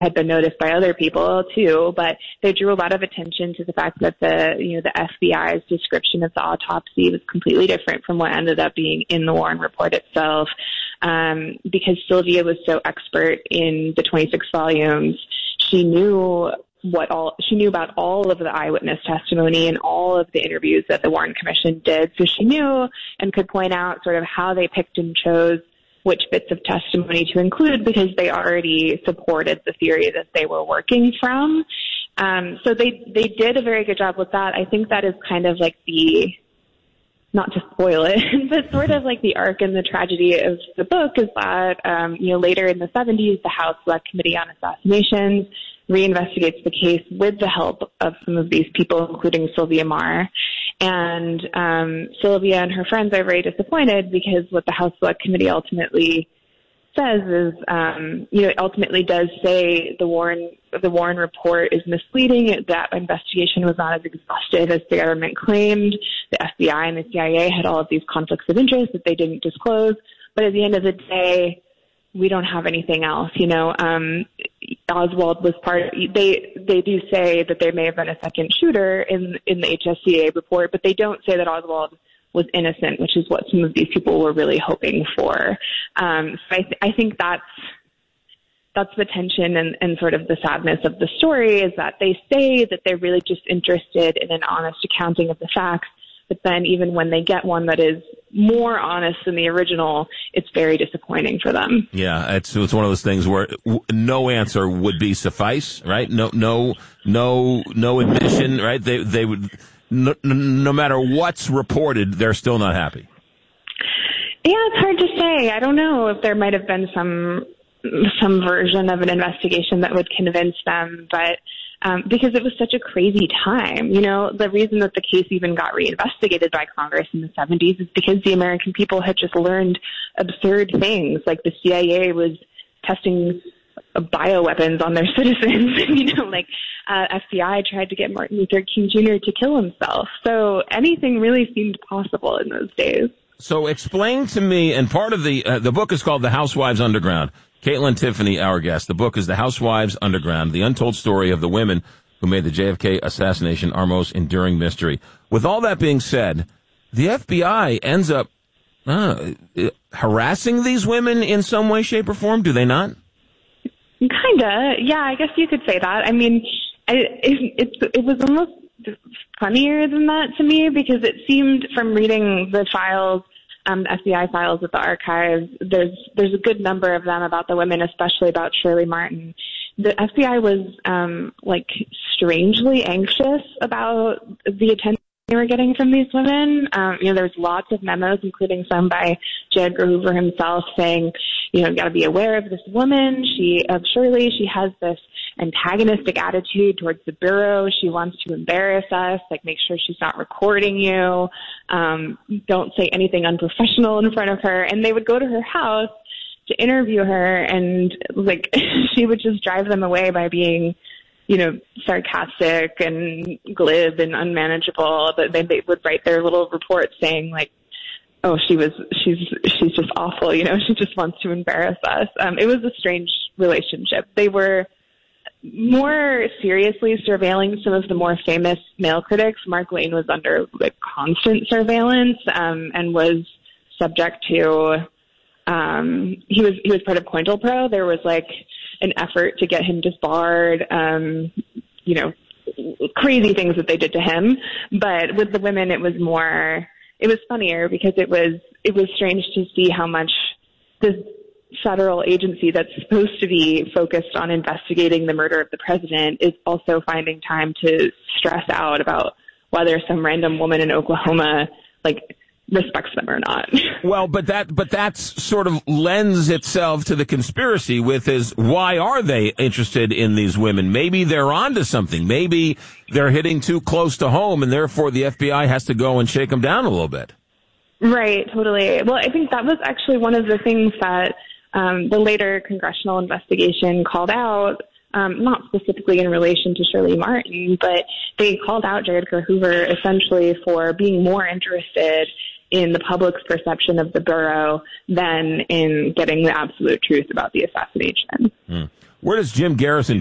had been noticed by other people too, but they drew a lot of attention to the fact that the FBI's description of the autopsy was completely different from what ended up being in the Warren report itself. Because Sylvia was so expert in the 26 volumes, she knew about all of the eyewitness testimony and all of the interviews that the Warren Commission did. So she knew and could point out sort of how they picked and chose which bits of testimony to include, because they already supported the theory that they were working from. So they did a very good job with that. I think that is kind of like not to spoil it, but sort of like the arc and the tragedy of the book is that, later in the 70s, the House Select Committee on Assassinations reinvestigates the case with the help of some of these people, including Sylvia Meagher. And Sylvia and her friends are very disappointed because what the House Select Committee ultimately says is, it ultimately does say the Warren report is misleading. That investigation was not as exhaustive as the government claimed. The FBI and the CIA had all of these conflicts of interest that they didn't disclose. But at the end of the day, we don't have anything else. Oswald was they do say that there may have been a second shooter in the HSCA report, but they don't say that Oswald was innocent, which is what some of these people were really hoping for. So I think that's the tension and sort of the sadness of the story, is that they say that they're really just interested in an honest accounting of the facts. But then even when they get one that is more honest than the original, it's very disappointing for them. Yeah, it's one of those things where no answer would be suffice, right? No admission, right? They would, no matter what's reported, they're still not happy. Yeah, it's hard to say. I don't know if there might have been some version of an investigation that would convince them, but because it was such a crazy time. The reason that the case even got reinvestigated by Congress in the 70s is because the American people had just learned absurd things, like the CIA was testing bioweapons on their citizens. FBI tried to get Martin Luther King Jr. to kill himself. So anything really seemed possible in those days. So explain to me, and part of the book is called The Housewives Underground. Caitlin Tiffany, our guest. The book is The Housewives Underground, the untold story of the women who made the JFK assassination our most enduring mystery. With all that being said, the FBI ends up harassing these women in some way, shape, or form, do they not? Kinda. Yeah, I guess you could say that. I mean, it was almost funnier than that to me, because it seemed from reading the files, FBI files at the archives, there's a good number of them about the women, especially about Shirley Martin. The FBI was strangely anxious about the attention they were getting from these women. There's lots of memos, including some by J. Edgar Hoover himself, saying, you got to be aware of this woman. Shirley, she has this antagonistic attitude towards the Bureau. She wants to embarrass us. Make sure she's not recording you. Don't say anything unprofessional in front of her. And they would go to her house to interview her, and she would just drive them away by being, sarcastic and glib and unmanageable. But then they would write their little reports saying oh, she's just awful. She just wants to embarrass us. It was a strange relationship. They were more seriously surveilling some of the more famous male critics. Mark Lane was under constant surveillance, and was subject to, he was part of COINTELPRO. There was an effort to get him disbarred, crazy things that they did to him. But with the women, it was funnier, because it was strange to see how much this federal agency that's supposed to be focused on investigating the murder of the president is also finding time to stress out about whether some random woman in Oklahoma respects them or not. Well, but that's sort of lends itself to the conspiracy with is, why are they interested in these women? Maybe they're onto something. Maybe they're hitting too close to home, and therefore the FBI has to go and shake them down a little bit. Right, totally. Well, I think that was actually one of the things that the later congressional investigation called out, not specifically in relation to Shirley Martin, but they called out J. Edgar Hoover essentially for being more interested in the public's perception of the Bureau than in getting the absolute truth about the assassination. Where does Jim Garrison